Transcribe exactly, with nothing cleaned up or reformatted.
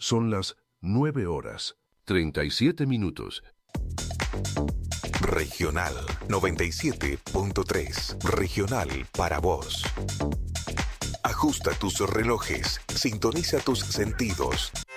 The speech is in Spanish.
Son las nueve horas, treinta y siete minutos. Regional noventa y siete punto tres. Regional para vos. Ajusta tus relojes, sintoniza tus sentidos.